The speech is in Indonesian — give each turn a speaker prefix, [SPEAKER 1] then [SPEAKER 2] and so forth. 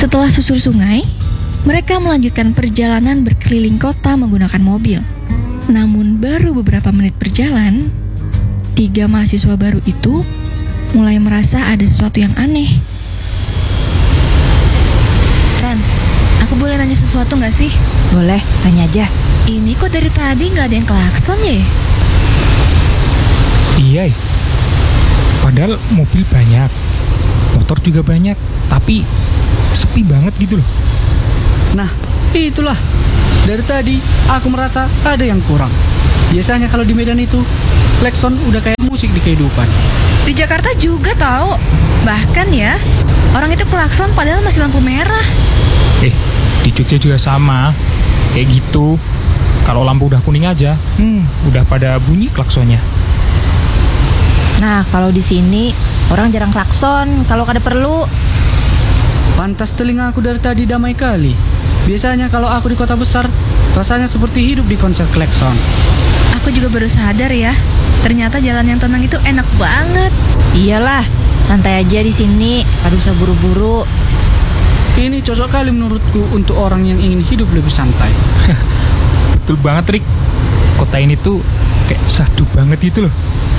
[SPEAKER 1] Setelah susur sungai, mereka melanjutkan perjalanan berkeliling kota menggunakan mobil. Namun baru beberapa menit berjalan, 3 mahasiswa baru itu mulai merasa ada sesuatu yang aneh.
[SPEAKER 2] Ren, aku boleh nanya sesuatu gak sih?
[SPEAKER 3] Boleh, tanya aja.
[SPEAKER 2] Ini kok dari tadi gak ada yang klakson ya?
[SPEAKER 4] Iya, padahal mobil banyak, motor juga banyak, tapi sepi banget gitu loh.
[SPEAKER 5] Nah, itulah. Dari tadi aku merasa ada yang kurang. Biasanya kalau di Medan itu, klakson udah kayak musik di kehidupan.
[SPEAKER 2] Di Jakarta juga tahu. Bahkan ya, orang itu klakson padahal masih lampu merah.
[SPEAKER 4] Di Jogja juga sama, kayak gitu. Kalau lampu udah kuning aja, udah pada bunyi klaksonnya.
[SPEAKER 3] Nah, kalau di sini orang jarang klakson kalau kada perlu.
[SPEAKER 5] Pantas telinga aku dari tadi damai kali. Biasanya kalau aku di kota besar, rasanya seperti hidup di konser klakson.
[SPEAKER 2] Aku juga baru sadar ya, ternyata jalan yang tenang itu enak banget.
[SPEAKER 3] Iyalah, santai aja di sini, kada usah buru-buru.
[SPEAKER 5] Ini cocok kali menurutku untuk orang yang ingin hidup lebih santai.
[SPEAKER 4] Betul banget, Rik. Kota ini tuh kayak sahdu banget gitu loh.